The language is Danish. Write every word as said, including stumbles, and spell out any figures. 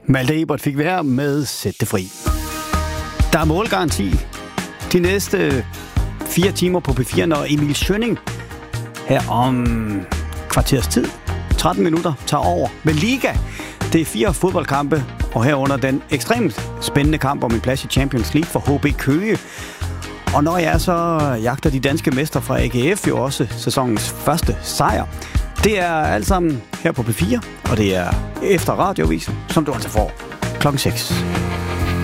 Malte Ebert fik være med Sæt det fri. Der er målgaranti de næste fire timer på P fire, når Emil Schønning her om kvarters tid, tretten minutter, tager over med Liga. Det er fire fodboldkampe, og herunder den ekstremt spændende kamp om en plads i Champions League for H B Køge. Og når jeg så jagter de danske mestre fra A G F jo også sæsonens første sejr. Det er alt sammen her på P fire, og det er efter Radioavisen, som du altså får klokken seks.